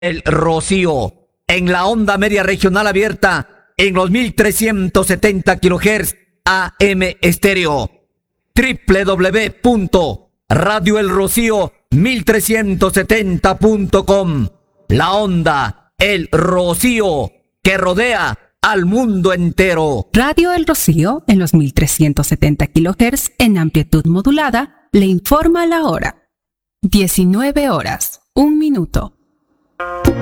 El Rocío, en la onda media regional abierta, en los 1370 kHz AM estéreo. www.radioelrocío1370.com. La onda, El Rocío, que rodea al mundo entero. Radio El Rocío, en los 1370 kHz en amplitud modulada, le informa la hora. 19 horas, 1 minuto.